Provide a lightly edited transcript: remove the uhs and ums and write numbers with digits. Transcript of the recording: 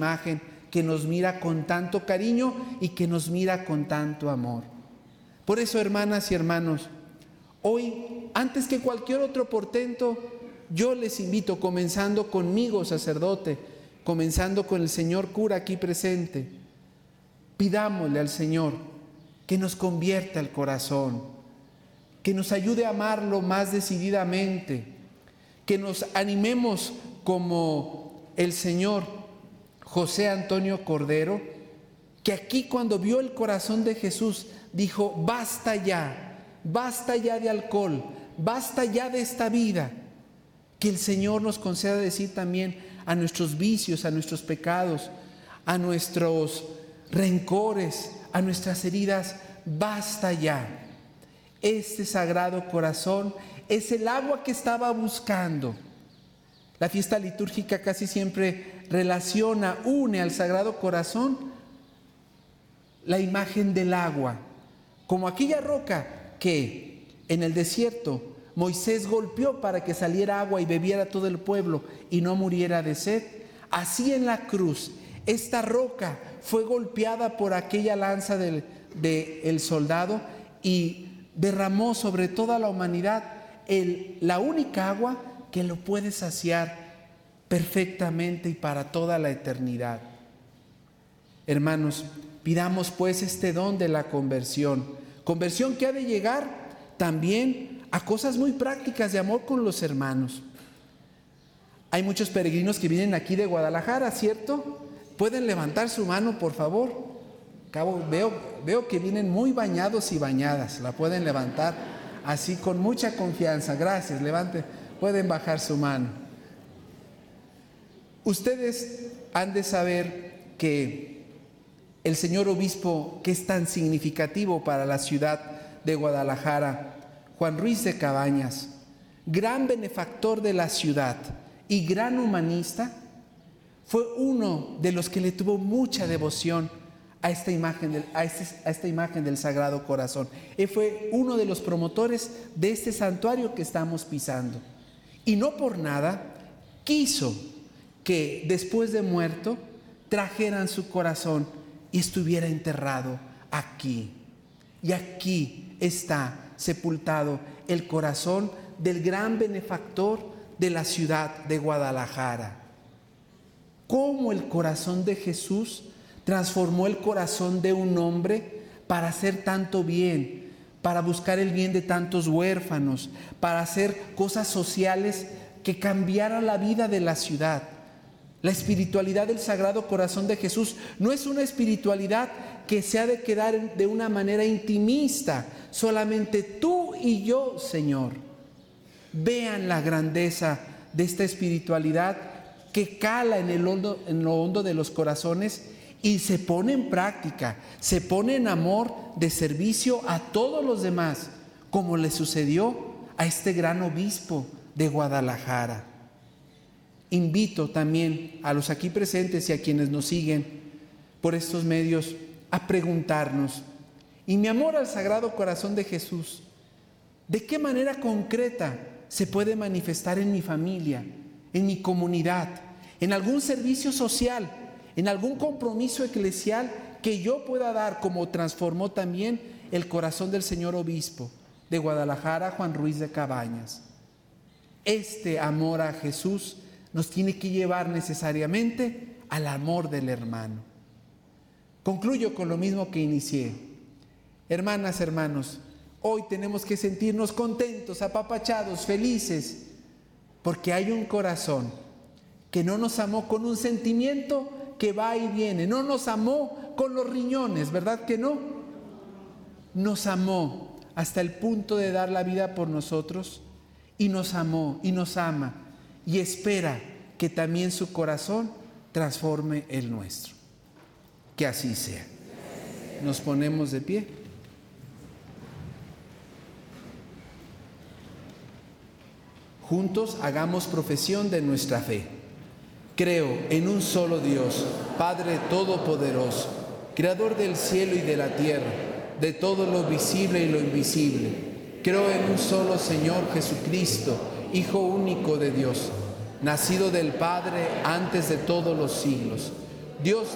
imagen que nos mira con tanto cariño y que nos mira con tanto amor. Por eso, hermanas y hermanos, hoy, antes que cualquier otro portento, yo les invito, comenzando conmigo, sacerdote, comenzando con el señor cura aquí presente, pidámosle al Señor que nos convierta el corazón, que nos ayude a amarlo más decididamente, que nos animemos como el señor José Antonio Cordero, que aquí cuando vio el corazón de Jesús dijo: basta ya de alcohol, basta ya de esta vida. Que el Señor nos conceda decir también a nuestros vicios, a nuestros pecados, a nuestros rencores, a nuestras heridas: basta ya. Este sagrado corazón es el agua que estaba buscando. La fiesta litúrgica casi siempre relaciona, une al Sagrado Corazón la imagen del agua, como aquella roca que en el desierto Moisés golpeó para que saliera agua y bebiera todo el pueblo y no muriera de sed. Así en la cruz, esta roca fue golpeada por aquella lanza del soldado y derramó sobre toda la humanidad la única agua que lo puede saciar perfectamente y para toda la eternidad. Hermanos, pidamos pues este don de la conversión que ha de llegar también a cosas muy prácticas de amor con los hermanos. Hay muchos peregrinos que vienen aquí de Guadalajara, ¿cierto? ¿Pueden levantar su mano, por favor? Veo que vienen muy bañados y bañadas. La pueden levantar así con mucha confianza. Gracias, pueden bajar su mano. Ustedes han de saber que el señor obispo, que es tan significativo para la ciudad de Guadalajara, Juan Ruiz de Cabañas, gran benefactor de la ciudad y gran humanista, fue uno de los que le tuvo mucha devoción a esta imagen del Sagrado Corazón. Él fue uno de los promotores de este santuario que estamos pisando. Y no por nada quiso que después de muerto trajeran su corazón y estuviera enterrado aquí. Y aquí está sepultado el corazón del gran benefactor de la ciudad de Guadalajara. Cómo el corazón de Jesús transformó el corazón de un hombre para hacer tanto bien, para buscar el bien de tantos huérfanos, para hacer cosas sociales que cambiaran la vida de la ciudad. La espiritualidad del Sagrado Corazón de Jesús no es una espiritualidad que se ha de quedar de una manera intimista, solamente tú y yo, Señor. Vean la grandeza de esta espiritualidad que cala en lo hondo de los corazones y se pone en práctica, se pone en amor de servicio a todos los demás, como le sucedió a este gran obispo de Guadalajara. Invito también a los aquí presentes y a quienes nos siguen por estos medios a preguntarnos: ¿y mi amor al Sagrado Corazón de Jesús, de qué manera concreta se puede manifestar en mi familia, en mi comunidad, en algún servicio social, en algún compromiso eclesial que yo pueda dar, como transformó también el corazón del señor obispo de Guadalajara, Juan Ruiz de Cabañas? Este amor a Jesús nos tiene que llevar necesariamente al amor del hermano. Concluyo con lo mismo que inicié. Hermanas, hermanos, hoy tenemos que sentirnos contentos, apapachados, felices, porque hay un corazón que no nos amó con un sentimiento que va y viene, no nos amó con los riñones, ¿verdad que no? Nos amó hasta el punto de dar la vida por nosotros, y nos amó y nos ama y espera que también su corazón transforme el nuestro. Que así sea. Nos ponemos de pie. Juntos hagamos profesión de nuestra fe. Creo en un solo Dios, Padre Todopoderoso, Creador del cielo y de la tierra, de todo lo visible y lo invisible. Creo en un solo Señor Jesucristo, Hijo único de Dios, nacido del Padre antes de todos los siglos, Dios